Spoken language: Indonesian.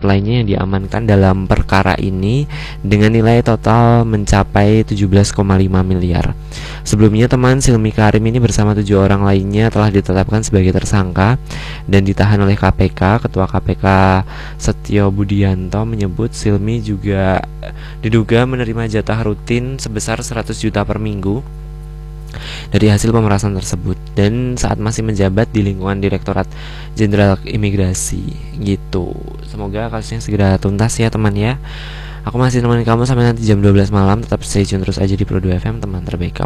lainnya yang diamankan dalam perkara ini dengan nilai total mencapai 17,5 miliar. Sebelumnya teman Silmi Karim ini bersama 7 orang lainnya telah ditetapkan sebagai tersangka dan ditahan oleh KPK. Ketua KPK Setio Budianto menyebut Silmi juga diduga menerima jatah rutin sebesar 100 juta per minggu dari hasil pemerasan tersebut dan saat masih menjabat di lingkungan Direktorat Jenderal Imigrasi gitu. Semoga kasusnya segera tuntas ya teman ya. Aku masih nemenin kamu sampai nanti jam 12 malam. Tetap stay tune terus aja di Pro 2 FM, teman terbaik kamu.